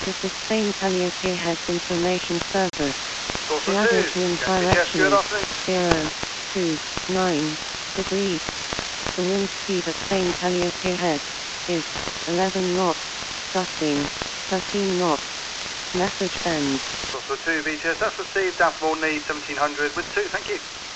This is Spain Calliope Heads Information Service. The Source average 2, wind Yankee direction good is afternoon. 029 degrees. The wind speed at Spain Calliope Head is 11 knots, gusting 13 knots. Message send. Source 2, BTS, that's received, down from all need 1700 with 2, thank you.